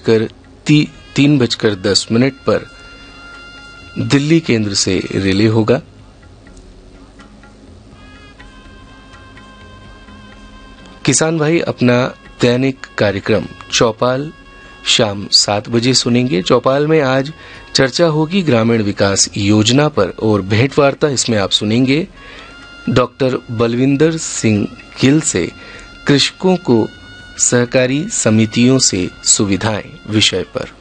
3:10 पर दिल्ली केंद्र से रिले होगा। किसान भाई अपना दैनिक कार्यक्रम चौपाल शाम 7 बजे सुनेंगे। चौपाल में आज चर्चा होगी ग्रामीण विकास योजना पर और भेंट वार्ता इसमें आप सुनेंगे डॉक्टर बलविंदर सिंह गिल से कृषकों को सहकारी समितियों से सुविधाएं विषय पर।